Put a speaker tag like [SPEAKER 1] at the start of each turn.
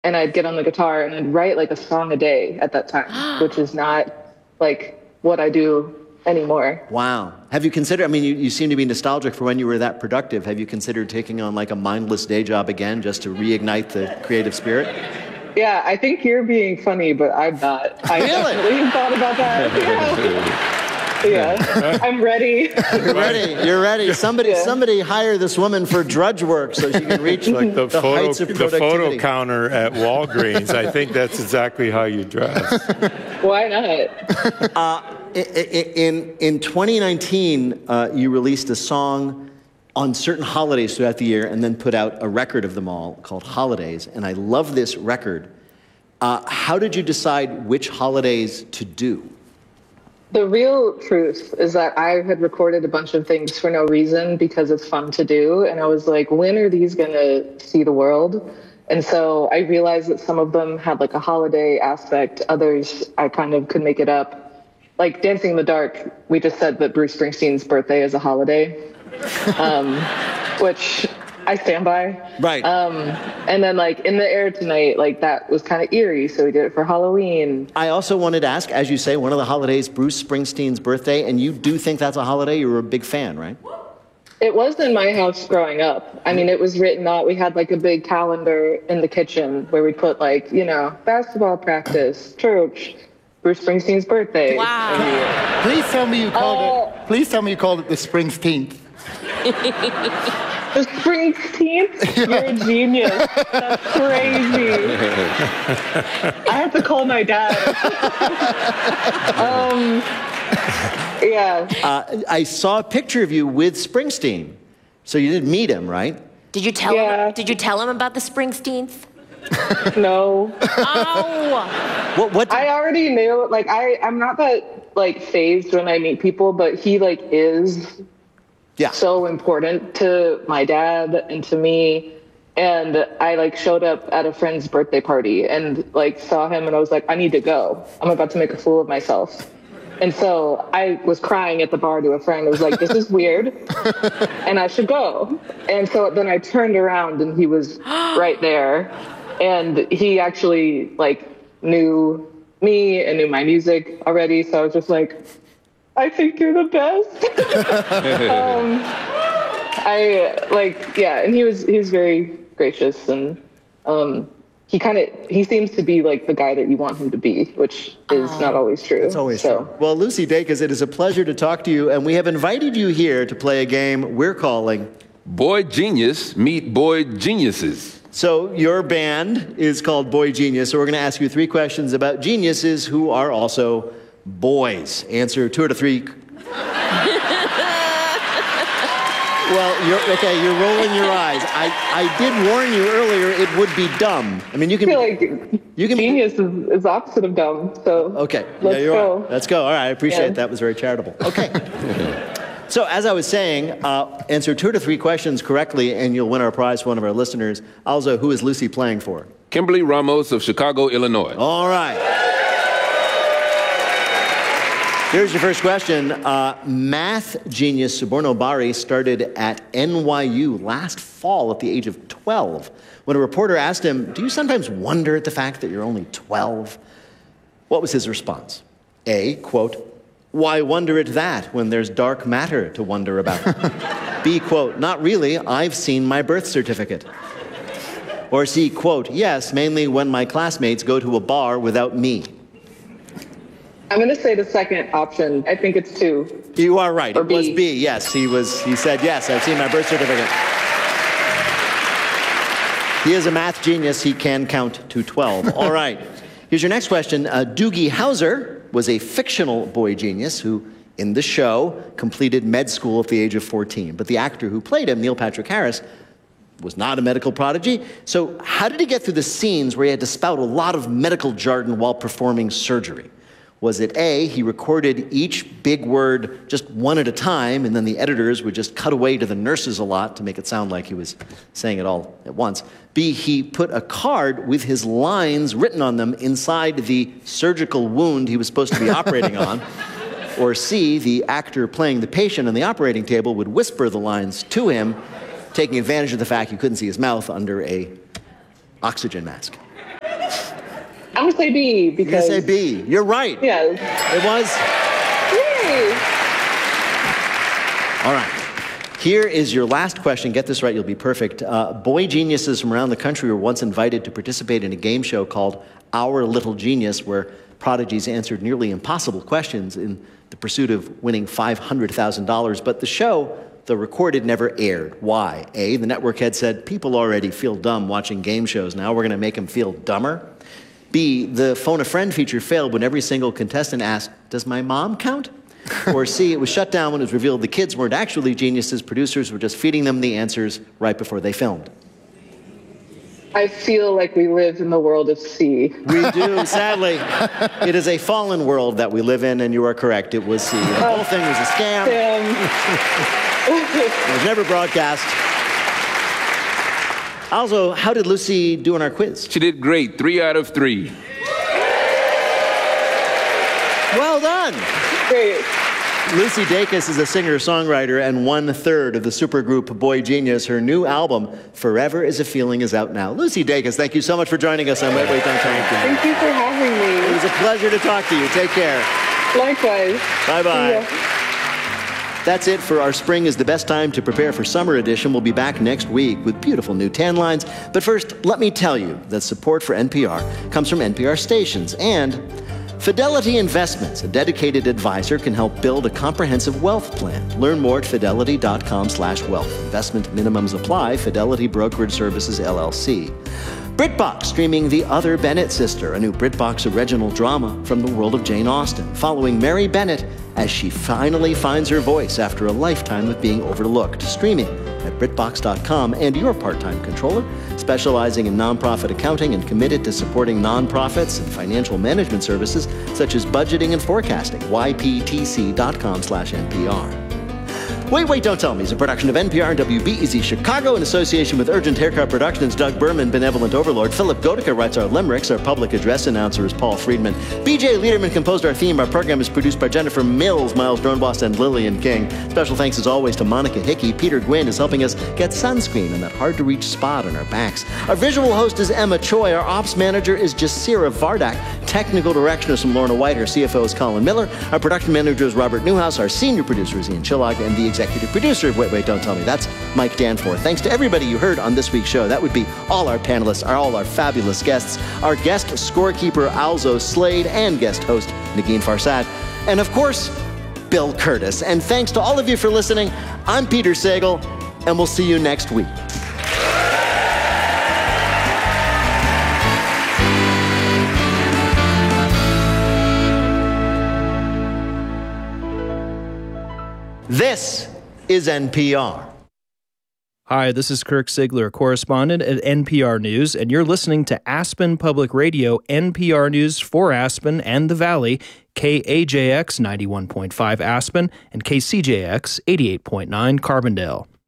[SPEAKER 1] and I'd get on the guitar and I'd write like a song a day at that time, which is not like what I do anymore.
[SPEAKER 2] Wow. Have you considered, I mean, you seem to be nostalgic for when you were that productive. Have you considered taking on like a mindless day job again just to reignite the creative spirit?
[SPEAKER 1] Yeah, I think you're being funny, but I'm not. I
[SPEAKER 2] Really?
[SPEAKER 1] definitely thought about that. Yeah, I'm ready.
[SPEAKER 2] You're ready. You're ready. Somebody hire this woman for drudge work so she can reach
[SPEAKER 3] like the
[SPEAKER 2] heights of productivity.
[SPEAKER 3] The photo counter at Walgreens. I think that's exactly how you dress.
[SPEAKER 1] Why not?
[SPEAKER 2] In 2019, you released a song on certain holidays throughout the year and then put out a record of them all called Holidays. And I love this record. How did you decide which holidays to do?
[SPEAKER 1] The real truth is that I had recorded a bunch of things for no reason because it's fun to do. And I was like, when are these going to see the world? And so I realized that some of them had like a holiday aspect. Others, I kind of could make it up. Like Dancing in the Dark, we just said that Bruce Springsteen's birthday is a holiday, which I stand by.
[SPEAKER 2] Right.
[SPEAKER 1] And then like In the Air Tonight, like that was kind of eerie, so we did it for Halloween.
[SPEAKER 2] I also wanted to ask, as you say, one of the holidays, Bruce Springsteen's birthday, and you do think that's a holiday? You were a big fan, right?
[SPEAKER 1] It was in my house growing up. I mean, it was written out. We had like a big calendar in the kitchen where we put like, you know, basketball practice, church, Bruce Springsteen's birthday.
[SPEAKER 4] Wow. Please tell me you called it. Please tell me you called it the Springsteenth.
[SPEAKER 1] The Springsteenth? You're a genius. That's crazy. I have to call my dad. Yeah.
[SPEAKER 2] I saw a picture of you with Springsteen. So you didn't meet him, right?
[SPEAKER 5] Did you tell him? Did you tell him about the Springsteenth?
[SPEAKER 1] No.
[SPEAKER 5] Oh.
[SPEAKER 2] What
[SPEAKER 1] I already knew. Like I'm not that like phased when I meet people, but he like is so important to my dad and to me. And I like showed up at a friend's birthday party and like saw him and I was like, I need to go. I'm about to make a fool of myself. And so I was crying at the bar to a friend. I was like, this is weird and I should go. And so then I turned around and he was right there. And he actually like knew me and knew my music already. So I was just like, I think you're the best. And he was very gracious and he seems to be like the guy that you want him to be, which is not always true.
[SPEAKER 2] It's always true. Well, Lucy Dacus, it is a pleasure to talk to you, and we have invited you here to play a game we're calling
[SPEAKER 6] Boy Genius Meet Boy Geniuses.
[SPEAKER 2] So your band is called Boy Genius, so we're going to ask you 3 questions about geniuses who are also boys. Answer 2 out of 3. Well, you're rolling your eyes. I did warn you earlier it would be dumb. I mean, you can...
[SPEAKER 1] I feel like genius is opposite of dumb, so
[SPEAKER 2] okay.
[SPEAKER 1] Let's go.
[SPEAKER 2] Let's go. All right, I appreciate it. That was very charitable. Okay. So as I was saying, answer 2 to 3 questions correctly and you'll win our prize for one of our listeners. Also, who is Lucy playing for?
[SPEAKER 6] Kimberly Ramos of Chicago, Illinois.
[SPEAKER 2] All right. Here's your first question. Math genius Suborno Bari started at NYU last fall at the age of 12. When a reporter asked him, do you sometimes wonder at the fact that you're only 12? What was his response? A, quote, why wonder at that when there's dark matter to wonder about? B, quote, not really, I've seen my birth certificate. Or C, quote, yes, mainly when my classmates go to a bar without me.
[SPEAKER 1] I'm going to say the second option. I think it's 2.
[SPEAKER 2] You are right.
[SPEAKER 1] Or
[SPEAKER 2] it was
[SPEAKER 1] B.
[SPEAKER 2] B, yes. He said, yes, I've seen my birth certificate. He is a math genius. He can count to 12. All right. Here's your next question. Doogie Howser was a fictional boy genius who, in the show, completed med school at the age of 14. But the actor who played him, Neil Patrick Harris, was not a medical prodigy. So how did he get through the scenes where he had to spout a lot of medical jargon while performing surgery? Was it A, he recorded each big word just one at a time, and then the editors would just cut away to the nurses a lot to make it sound like he was saying it all at once? B, he put a card with his lines written on them inside the surgical wound he was supposed to be operating on? Or C, the actor playing the patient on the operating table would whisper the lines to him, taking advantage of the fact you couldn't see his mouth under a oxygen mask?
[SPEAKER 1] I'm going to say B because...
[SPEAKER 2] You say B. You're right.
[SPEAKER 1] Yes.
[SPEAKER 2] It was...
[SPEAKER 1] Yay!
[SPEAKER 2] All right. Here is your last question. Get this right, you'll be perfect. Boy geniuses from around the country were once invited to participate in a game show called Our Little Genius, where prodigies answered nearly impossible questions in the pursuit of winning $500,000. But the show, though recorded, never aired. Why? A, the network head said, people already feel dumb watching game shows. Now we're going to make them feel dumber. B, the phone a friend feature failed when every single contestant asked, does my mom count? Or C, it was shut down when it was revealed the kids weren't actually geniuses. Producers were just feeding them the answers right before they filmed.
[SPEAKER 1] I feel like we live in the world of C.
[SPEAKER 2] We do, sadly. It is a fallen world that we live in, and you are correct. It was C. The whole thing was a scam. It was never broadcast. Also, how did Lucy do on our quiz?
[SPEAKER 6] She did great. 3 out of 3.
[SPEAKER 2] Well done.
[SPEAKER 1] Great.
[SPEAKER 2] Lucy Dacus is a singer-songwriter and 1/3 of the supergroup Boy Genius. Her new album, Forever Is a Feeling, is out now. Lucy Dacus, thank you so much for joining us on Wait, Don't Tell Me.
[SPEAKER 1] Thank you for having me.
[SPEAKER 2] It was a pleasure to talk to you. Take care.
[SPEAKER 1] Likewise.
[SPEAKER 2] Bye-bye. That's it for our Spring is the Best Time to Prepare for Summer edition. We'll be back next week with beautiful new tan lines. But first, let me tell you that support for NPR comes from NPR stations and Fidelity Investments. A dedicated advisor can help build a comprehensive wealth plan. Learn more at fidelity.com/wealth. Investment minimums apply. Fidelity Brokerage Services, LLC. BritBox, streaming The Other Bennett Sister, a new BritBox original drama from the world of Jane Austen, following Mary Bennett as she finally finds her voice after a lifetime of being overlooked. Streaming at BritBox.com. And your part-time controller, specializing in nonprofit accounting and committed to supporting nonprofits and financial management services such as budgeting and forecasting. YPTC.com/NPR. Wait, Don't Tell Me is a production of NPR and WBEZ Chicago in association with Urgent Haircut Productions. Doug Berman, Benevolent Overlord. Philip Gotica writes our limericks. Our public address announcer is Paul Friedman. BJ Liederman composed our theme. Our program is produced by Jennifer Mills, Miles Dornbos, and Lillian King. Special thanks as always to Monica Hickey. Peter Gwynn is helping us get sunscreen in that hard-to-reach spot on our backs. Our visual host is Emma Choi. Our ops manager is Jasira Vardak. Technical direction is from Lorna White. Our CFO is Colin Miller. Our production manager is Robert Newhouse. Our senior producer is Ian Chillag. And the executive producer of Wait, Don't Tell Me, that's Mike Danforth. Thanks to everybody you heard on this week's show. That would be all our panelists, all our fabulous guests, our guest scorekeeper, Alzo Slade, and guest host, Negin Farsad. And of course, Bill Curtis. And thanks to all of you for listening. I'm Peter Sagal, and we'll see you next week. This is NPR.
[SPEAKER 7] Hi, this is Kirk Sigler, correspondent at NPR News, and you're listening to Aspen Public Radio, NPR News for Aspen and the Valley, KAJX 91.5 Aspen and KCJX 88.9 Carbondale.